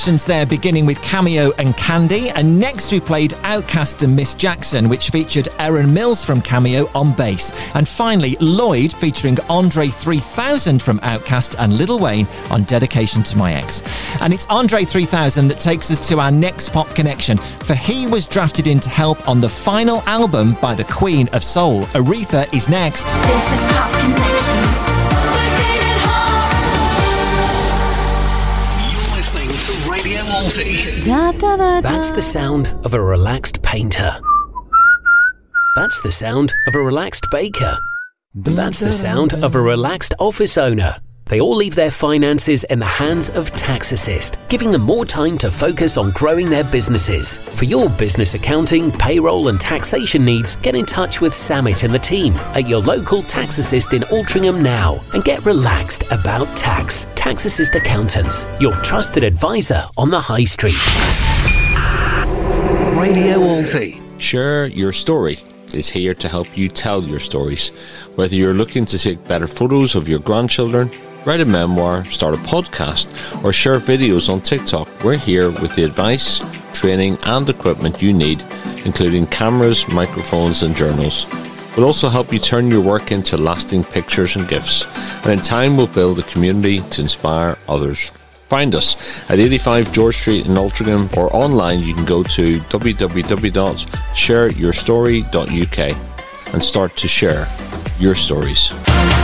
There, beginning with Cameo and Candy, and next we played Outkast and Miss Jackson, which featured Aaron Mills from Cameo on bass, and finally Lloyd featuring Andre 3000 from Outkast and Lil Wayne on Dedication to My Ex. And it's Andre 3000 that takes us to our next pop connection, for he was drafted in to help on the final album by the Queen of Soul. Aretha is next. This is Pop Connections. That's the sound of a relaxed painter. That's the sound of a relaxed baker. And that's the sound of a relaxed office owner. They all leave their finances in the hands of Tax Assist, giving them more time to focus on growing their businesses. For your business accounting, payroll and taxation needs, get in touch with Samit and the team at your local Tax Assist in Altrincham now and get relaxed about tax. Tax Assist Accountants, your trusted advisor on the high street. Radio Alti. Share Your Story is here to help you tell your stories. Whether you're looking to take better photos of your grandchildren, write a memoir, start a podcast, or share videos on TikTok, we're here with the advice, training and equipment you need, including cameras, microphones and journals. We'll also help you turn your work into lasting pictures and gifts, and in time we'll build a community to inspire others. Find us at 85 George Street in Altrincham, or online you can go to www.shareyourstory.uk and start to share your stories.